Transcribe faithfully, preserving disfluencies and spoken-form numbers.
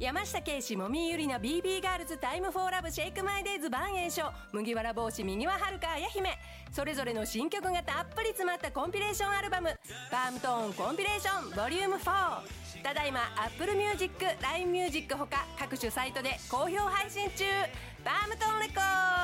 山下圭史もみゆりな ビービー ガールズタイムフォーラブシェイクマイデイズ万栄翔麦わら帽子右ははるか綾姫、それぞれの新曲がたっぷり詰まったコンピレーションアルバムパームトーンコンピレーションボリュームフォー、ただいま Apple Music、ライン Music ほか各種サイトで好評配信中。パームトーンレコード